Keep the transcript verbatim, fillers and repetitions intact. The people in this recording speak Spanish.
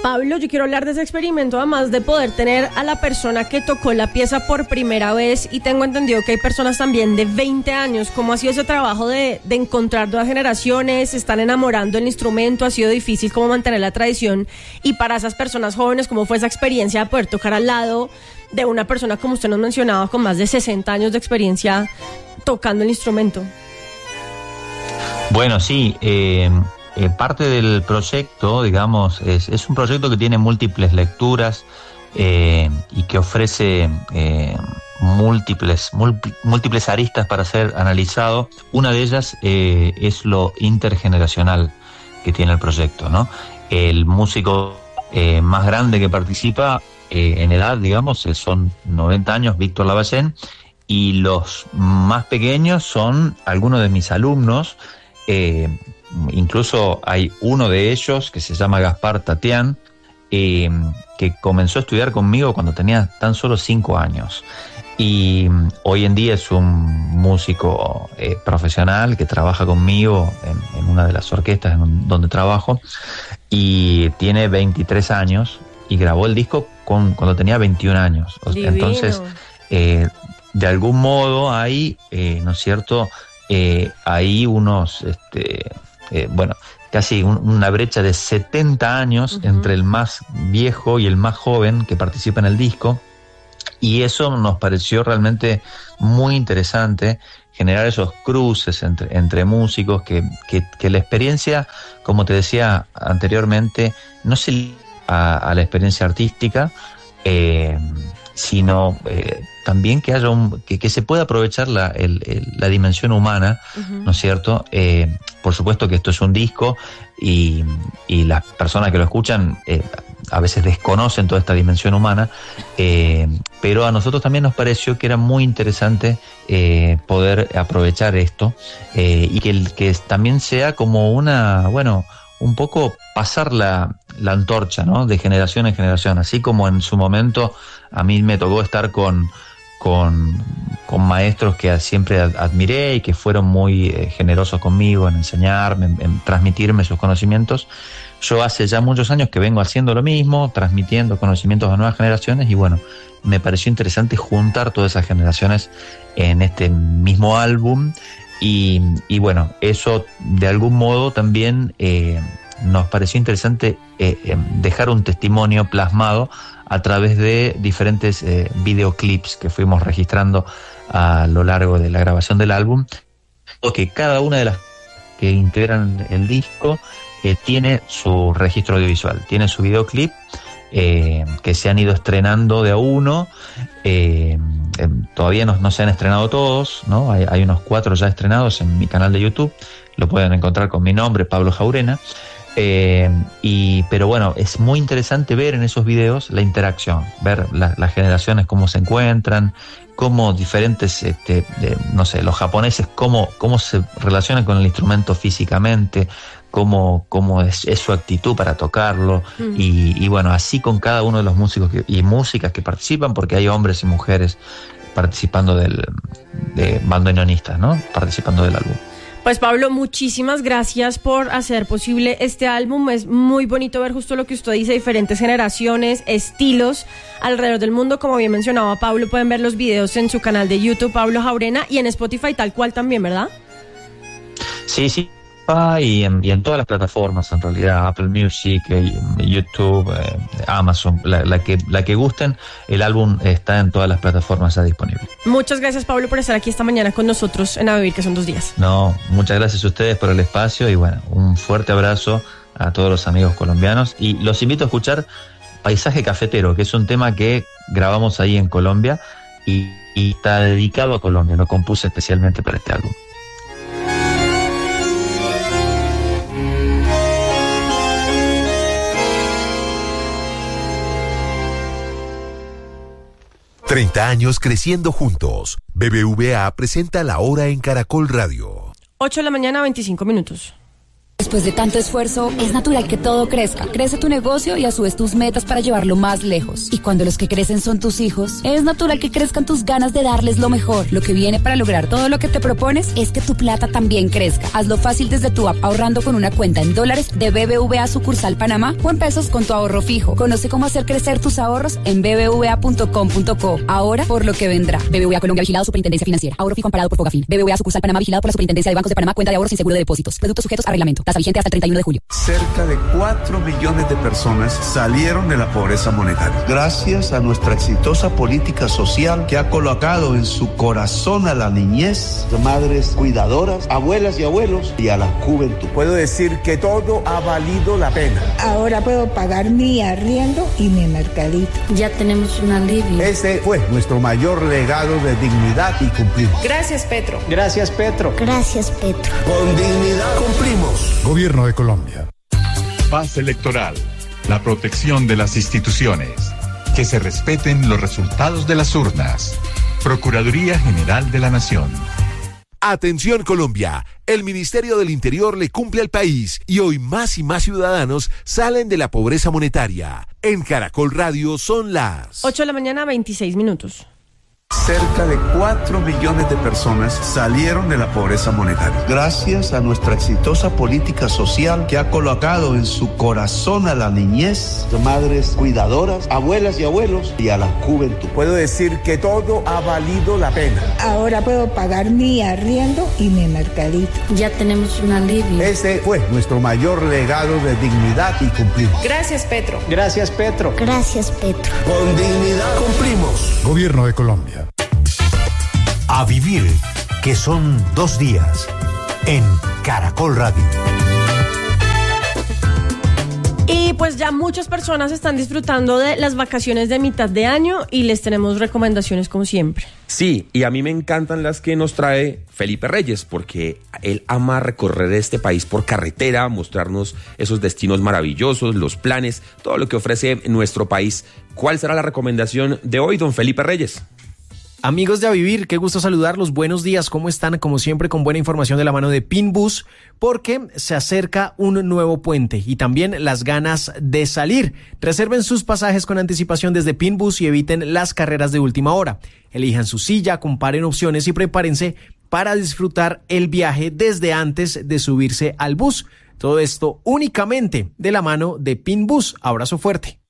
Pablo, yo quiero hablar de ese experimento, además de poder tener a la persona que tocó la pieza por primera vez, y tengo entendido que hay personas también de veinte años. ¿Cómo ha sido ese trabajo de, de encontrar dos generaciones? ¿Se están enamorando del instrumento? ¿Ha sido difícil cómo mantener la tradición? Y para esas personas jóvenes, ¿cómo fue esa experiencia de poder tocar al lado de una persona, como usted nos mencionaba, con más de sesenta años de experiencia tocando el instrumento? Bueno, sí, eh... Eh, parte del proyecto, digamos, es, es un proyecto que tiene múltiples lecturas eh, y que ofrece eh, múltiples, múltiples aristas para ser analizado. Una de ellas eh, es lo intergeneracional que tiene el proyecto, ¿no? El músico eh, más grande que participa eh, en edad, digamos, son noventa años, Víctor Lavallén, y los más pequeños son algunos de mis alumnos. eh, Incluso hay uno de ellos que se llama Gaspar Tatián, eh, que comenzó a estudiar conmigo cuando tenía tan solo cinco años. Y hoy en día es un músico eh, profesional que trabaja conmigo en, en una de las orquestas en un, donde trabajo, y tiene veintitrés años y grabó el disco con, cuando tenía veintiún años. Divino. Entonces, eh, de algún modo hay, eh, ¿no es cierto?, eh, hay unos... Este, Eh, bueno, casi un, una brecha de setenta años uh-huh. entre el más viejo y el más joven que participa en el disco, y eso nos pareció realmente muy interesante, generar esos cruces entre, entre músicos, que, que, que la experiencia, como te decía anteriormente, no se limita a, a la experiencia artística, eh, sino eh, también que haya un, que, que se pueda aprovechar la, el, el, la dimensión humana, uh-huh. ¿no es cierto? Eh, por supuesto que esto es un disco y, y las personas que lo escuchan eh, a veces desconocen toda esta dimensión humana, eh, pero a nosotros también nos pareció que era muy interesante eh, poder aprovechar esto eh, y que, el, que también sea como una, bueno, un poco pasar la, la antorcha, ¿no?, de generación en generación, así como en su momento a mí me tocó estar con, con, con maestros que siempre admiré y que fueron muy eh, generosos conmigo en enseñarme, en, en transmitirme sus conocimientos. Yo hace ya muchos años que vengo haciendo lo mismo, transmitiendo conocimientos a nuevas generaciones, y bueno, me pareció interesante juntar todas esas generaciones en este mismo álbum. Y, y bueno, eso de algún modo también eh, nos pareció interesante eh, eh, dejar un testimonio plasmado a través de diferentes eh, videoclips que fuimos registrando a lo largo de la grabación del álbum, porque cada una de las que integran el disco eh, tiene su registro audiovisual, tiene su videoclip, eh, que se han ido estrenando de a uno. Eh, eh, todavía no, no se han estrenado todos, ¿no? Hay, hay unos cuatro ya estrenados en mi canal de YouTube, lo pueden encontrar con mi nombre, Pablo Jaurena. Eh, y, pero bueno, es muy interesante ver en esos videos la interacción, ver la, las generaciones cómo se encuentran, cómo diferentes, este, de, no sé, los japoneses, cómo, cómo se relacionan con el instrumento físicamente, cómo, cómo es, es su actitud para tocarlo, mm. y, y bueno, así con cada uno de los músicos que, y músicas que participan, porque hay hombres y mujeres participando del, de bandoneonistas, ¿no?, participando del álbum. Pues Pablo, muchísimas gracias por hacer posible este álbum. Es muy bonito ver justo lo que usted dice, diferentes generaciones, estilos alrededor del mundo. Como bien mencionaba Pablo, pueden ver los videos en su canal de YouTube, Pablo Jaurena, y en Spotify tal cual también, ¿verdad? Sí, sí. Y en, y en todas las plataformas, en realidad, Apple Music, eh, YouTube, eh, Amazon, la, la, que, la que gusten. El álbum está en todas las plataformas ya disponible. Muchas gracias, Pablo, por estar aquí esta mañana con nosotros en A Vivir, que son dos días. No, muchas gracias a ustedes por el espacio, y bueno, un fuerte abrazo a todos los amigos colombianos, y los invito a escuchar Paisaje Cafetero, que es un tema que grabamos ahí en Colombia y, y está dedicado a Colombia, lo compuse especialmente para este álbum. treinta años creciendo juntos. B B V A presenta La Hora en Caracol Radio. ocho de la mañana, veinticinco minutos. Después de tanto esfuerzo, es natural que todo crezca. Crece tu negocio y a su vez tus metas para llevarlo más lejos. Y cuando los que crecen son tus hijos, es natural que crezcan tus ganas de darles lo mejor. Lo que viene para lograr todo lo que te propones es que tu plata también crezca. Hazlo fácil desde tu app ahorrando con una cuenta en dólares de B B V A sucursal Panamá o en pesos con tu ahorro fijo. Conoce cómo hacer crecer tus ahorros en b b v a punto com punto co. Ahora por lo que vendrá. B B V A Colombia vigilado Superintendencia Financiera. Ahorro fijo amparado por Fogafín. B B V A sucursal Panamá vigilado por la Superintendencia de Bancos de Panamá. Cuenta de ahorros sin seguro de depósitos. Productos sujetos a reglamento. Tasa vigente hasta el treinta y uno de julio. Cerca de cuatro millones de personas salieron de la pobreza monetaria. Gracias a nuestra exitosa política social que ha colocado en su corazón a la niñez, a madres cuidadoras, abuelas y abuelos y a la juventud. Puedo decir que todo ha valido la pena. Ahora puedo pagar mi arriendo y mi mercadito. Ya tenemos un alivio. Ese fue nuestro mayor legado de dignidad y cumplir. Gracias, Petro. Gracias, Petro. Gracias, Petro. Con dignidad cumplimos. Gobierno de Colombia. Paz electoral. La protección de las instituciones. Que se respeten los resultados de las urnas. Procuraduría General de la Nación. Atención Colombia, el Ministerio del Interior le cumple al país y hoy más y más ciudadanos salen de la pobreza monetaria. En Caracol Radio son las ocho de la mañana, veintiséis minutos. Cerca de cuatro millones de personas salieron de la pobreza monetaria. Gracias a nuestra exitosa política social que ha colocado en su corazón a la niñez, a madres cuidadoras, abuelas y abuelos y a la juventud. Puedo decir que todo ha valido la pena. Ahora puedo pagar mi arriendo y mi mercadito. Ya tenemos un alivio. Ese fue nuestro mayor legado de dignidad y cumplir. Gracias, Petro. Gracias, Petro. Gracias, Petro. Con dignidad cumplimos. Gobierno de Colombia. A vivir, que son dos días, en Caracol Radio. Y pues ya muchas personas están disfrutando de las vacaciones de mitad de año y les tenemos recomendaciones como siempre. Sí, y a mí me encantan las que nos trae Felipe Reyes, porque él ama recorrer este país por carretera, mostrarnos esos destinos maravillosos, los planes, todo lo que ofrece nuestro país. ¿Cuál será la recomendación de hoy, don Felipe Reyes? Amigos de A Vivir, qué gusto saludarlos, buenos días, ¿cómo están? Como siempre con buena información de la mano de Pinbus, porque se acerca un nuevo puente y también las ganas de salir. Reserven sus pasajes con anticipación desde Pinbus y eviten las carreras de última hora. Elijan su silla, comparen opciones y prepárense para disfrutar el viaje desde antes de subirse al bus. Todo esto únicamente de la mano de Pinbus. Abrazo fuerte.